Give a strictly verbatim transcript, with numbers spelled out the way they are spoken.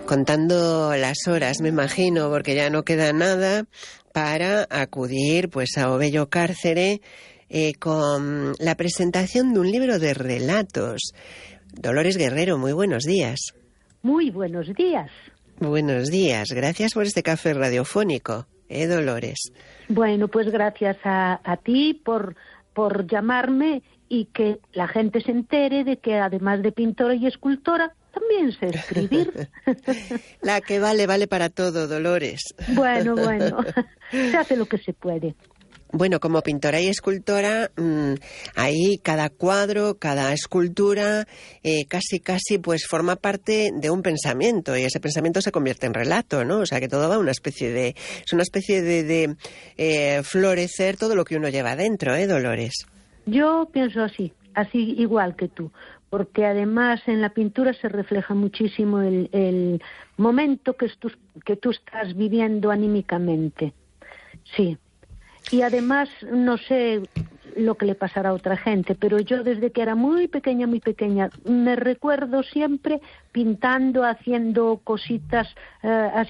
contando las horas, me imagino, porque ya no queda nada para acudir pues a Obello Cárcere eh, con la presentación de un libro de relatos. Dolores Guerrero, muy buenos días. Muy buenos días. Buenos días, gracias por este café radiofónico, ¿eh, Dolores? Bueno, pues gracias a, a ti por, por llamarme y que la gente se entere de que además de pintora y escultora, también sé escribir. La que vale, vale para todo, Dolores. Bueno, bueno, se hace lo que se puede. Bueno, como pintora y escultora, mmm, ahí cada cuadro, cada escultura, eh, casi casi pues forma parte de un pensamiento y ese pensamiento se convierte en relato, ¿no? O sea que todo va a una especie de, es una especie de, de eh, florecer todo lo que uno lleva dentro, ¿eh, Dolores? Yo pienso así, así igual que tú, porque además en la pintura se refleja muchísimo el, el momento que tú, que tú estás viviendo anímicamente, sí. Y además, no sé lo que le pasará a otra gente, pero yo desde que era muy pequeña, muy pequeña, me recuerdo siempre pintando, haciendo cositas, eh,